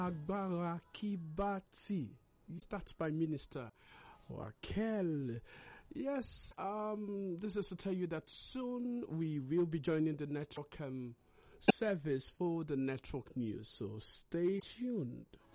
Agbara Kibati. It starts by Minister Raquel. Yes, this is to tell you that soon we will be joining the network service for the network news. So stay tuned.